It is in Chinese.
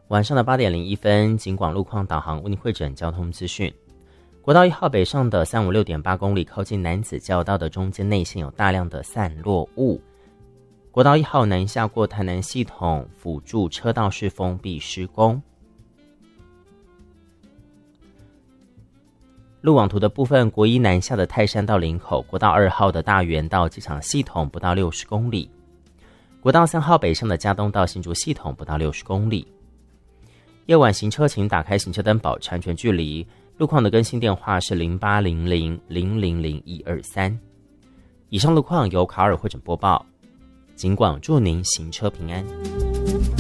晚上的8点01分，警广路况导航为您汇整交通资讯。国道1号北上的356.8公里，靠近楠梓交道的中间内线有大量的散落物。国道1号南下过台南系统辅助车道是封闭施工。路网图的部分，国一南下的泰山到林口，国道2号的大园到机场系统不到60公里。国道3号北上的嘉东到新竹系统不到60公里。夜晚行车请打开行车灯，保持安全距离。路况的更新电话是0800000123。以上路况由卡尔汇整播报，警广祝您行车平安。